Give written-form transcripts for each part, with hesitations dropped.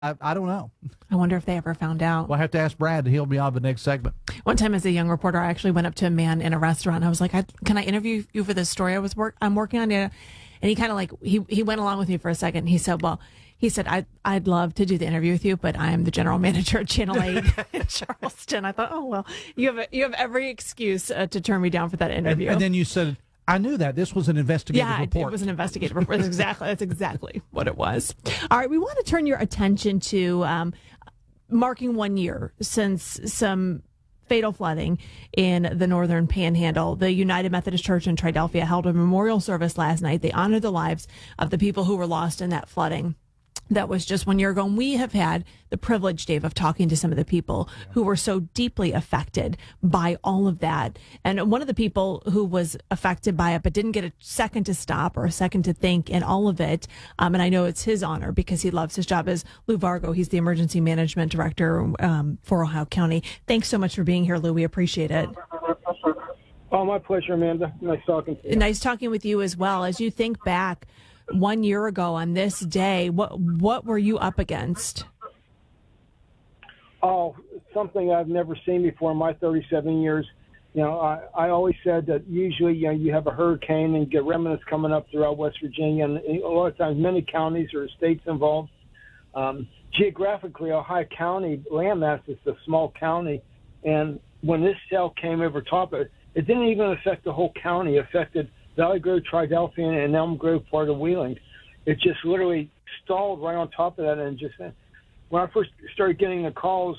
I don't know. I wonder if they ever found out. We'll have to ask Brad. He'll be on the next segment. One time as a young reporter, I actually went up to a man in a restaurant. And I was like, can I interview you for this story I'm working on? And he kind of like, he went along with me for a second. He said, I'd love to do the interview with you, but I am the general manager at Channel 8 in Charleston. I thought, oh, well, you have every excuse to turn me down for that interview. And then you said, I knew that. This was an investigative report. Yeah, it was an investigative report. That's exactly what it was. All right, we want to turn your attention to marking 1 year since some fatal flooding in the northern panhandle. The United Methodist Church in Triadelphia held a memorial service last night. They honored the lives of the people who were lost in that flooding. That was just 1 year ago. And we have had the privilege, Dave, of talking to some of the people who were so deeply affected by all of that. And one of the people who was affected by it, but didn't get a second to stop or a second to think in all of it, and I know it's his honor because he loves his job, is Lou Vargo. He's the Emergency Management Director for Ohio County. Thanks so much for being here, Lou. We appreciate it. Oh, my pleasure, Amanda. Nice talking to you. Nice talking with you as well. As you think back 1 year ago on this day, what were you up against? Oh, something I've never seen before in my 37 years. You know, I always said that usually, you know, you have a hurricane and you get remnants coming up throughout West Virginia, and a lot of times many counties or states involved. Geographically, Ohio County landmass is a small county, and when this cell came over top of it, it didn't even affect the whole county. It affected Valley Grove, Triadelphia, and Elm Grove, part of Wheeling. It just literally stalled right on top of that. And just when I first started getting the calls,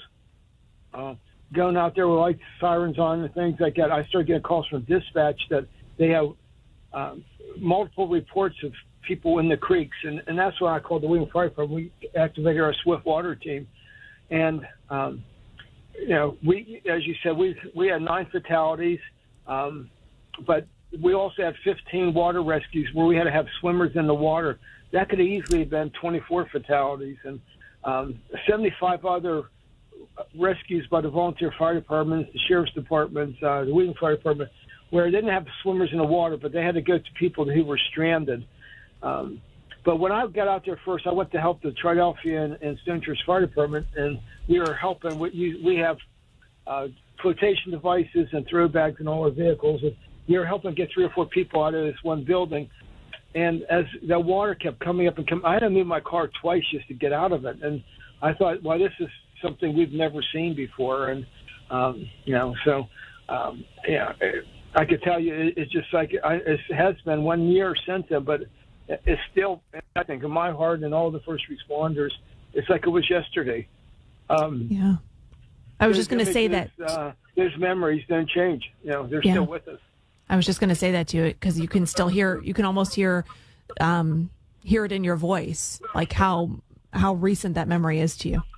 going out there with lights, sirens on, and things like that, I started getting calls from dispatch that they have multiple reports of people in the creeks, and that's why I called the Wheeling Fire Department. We activated our swift water team, and you know, we, as you said, we had 9 fatalities, but we also had 15 water rescues where we had to have swimmers in the water. That could have easily have been 24 fatalities, and 75 other rescues by the volunteer fire departments, the sheriff's departments, the Wheeling Fire Department, where they didn't have swimmers in the water, but they had to go to people who were stranded. But when I got out there first, I went to help the Triadelphia and Stonechurch Fire Department, and we were helping. We have flotation devices and throw bags in all our vehicles. And we were helping get 3 or 4 people out of this one building. And as the water kept coming up and coming, I had to move my car twice just to get out of it. And I thought, well, this is something we've never seen before. And, you know, so, yeah, I could tell you it's just like it has been 1 year since then, but it's still, I think, in my heart and all the first responders, it's like it was yesterday. Yeah. I was just going to say that. Those memories don't change. You know, they're still with us. I was just going to say that to you because you can still hear, you can almost hear it in your voice, like how recent that memory is to you.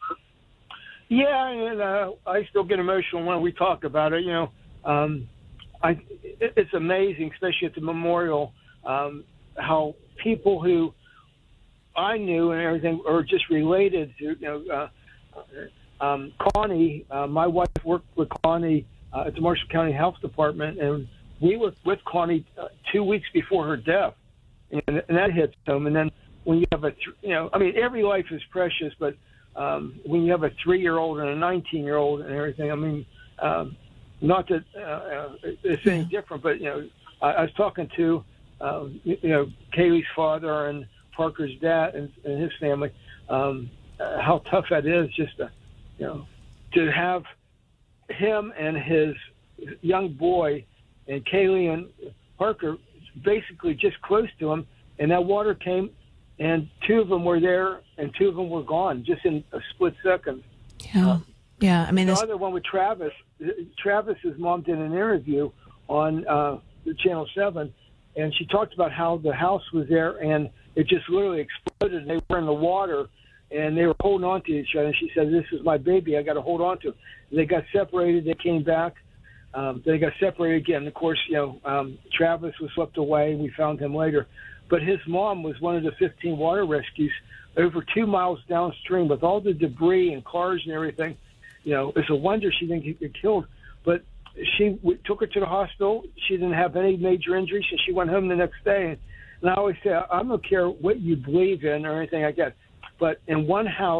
Yeah, and I still get emotional when we talk about it. You know, it's amazing, especially at the memorial, how people who I knew and everything are just related to. You know, Connie, my wife worked with Connie at the Marshall County Health Department, and we were with Connie 2 weeks before her death, and that hits home. And then when you have I mean, every life is precious, but when you have a 3-year-old and a 19-year-old and everything, I mean, not that it's any different, but, you know, I was talking to, you know, Kaylee's father and Parker's dad and his family, how tough that is just to, you know, to have him and his young boy and Kaylee and Parker basically just close to him, and that water came, and 2 of them were there, and 2 of them were gone just in a split second. Yeah, yeah. I mean, the other one with Travis. Travis's mom did an interview on Channel 7, and she talked about how the house was there, and it just literally exploded. They were in the water, and they were holding on to each other. And she said, "This is my baby. I got to hold on to." They got separated. They came back. They got separated again. Of course, you know, Travis was swept away. We found him later. But his mom was one of the 15 water rescues over 2 miles downstream with all the debris and cars and everything. You know, it's a wonder she didn't get killed. But we took her to the hospital. She didn't have any major injuries, and she went home the next day. And I always say, I don't care what you believe in or anything like that, but in one house.